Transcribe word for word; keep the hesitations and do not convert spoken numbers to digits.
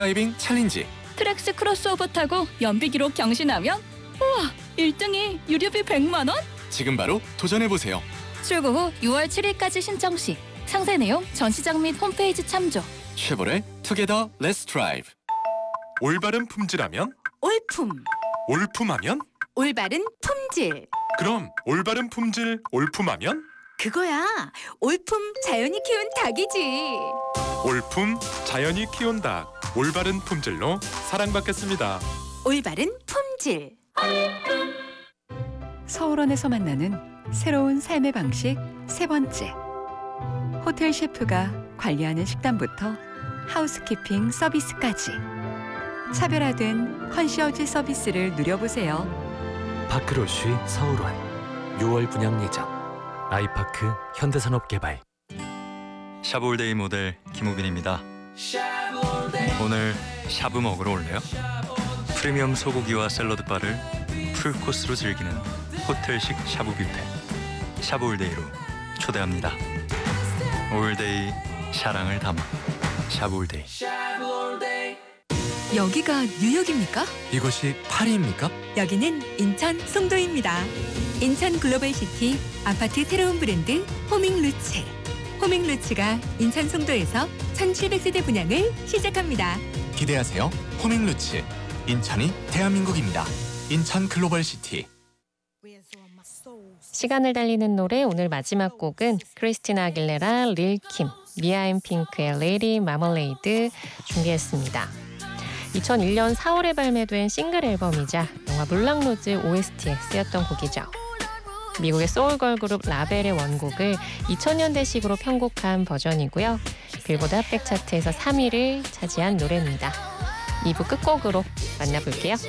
다이빙 챌린지. 트랙스 크로스오버 타고 연비기로 경신하면 우와! 일 등이 유류비 백만 원? 지금 바로 도전해보세요. 출고 후 유월 칠일까지 신청 시 상세 내용 전시장 및 홈페이지 참조. 쉐보레 투게더 렛츠 드라이브. 올바른 품질하면? 올품, 올품하면? 올바른 품질. 그럼 올바른 품질 올품하면? 그거야, 올품 자연이 키운 닭이지. 올품 자연이 키운 닭. 올바른 품질로 사랑받겠습니다. 올바른 품질. 서울원에서 만나는 새로운 삶의 방식 세 번째. 호텔 셰프가 관리하는 식단부터 하우스키핑 서비스까지 차별화된 컨시어지 서비스를 누려보세요. 파크로쉬 서울원 유월 분양 예정. 아이파크 현대산업개발. 샤브올데이 모델 김우빈입니다. 오늘 샤브 먹으러 올래요? 프리미엄 소고기와 샐러드 바를 풀코스로 즐기는 호텔식 샤브 뷔페. 샤브올데이로 초대합니다. 올데이 사랑을 담아 샤브올데이. 여기가 뉴욕입니까? 이곳이 파리입니까? 여기는 인천 송도입니다. 인천 글로벌시티 아파트 새로운 브랜드 호밍루츠. 호밍루츠가 인천 송도에서 천칠백 세대 분양을 시작합니다. 기대하세요. 호밍루츠. 인천이 대한민국입니다. 인천 글로벌시티. 시간을 달리는 노래 오늘 마지막 곡은 크리스티나 아길레라, 릴킴, 미아 앤 핑크의 레이디 마멀레이드 준비했습니다. 이천일 년 사월에 발매된 싱글 앨범이자 영화 물랑로즈 오에스티에 쓰였던 곡이죠. 미국의 소울걸 그룹 라벨의 원곡을 이천 년대식으로 편곡한 버전이고요. 빌보드 핫백 차트에서 삼 위를 차지한 노래입니다. 이 부 끝곡으로 만나볼게요.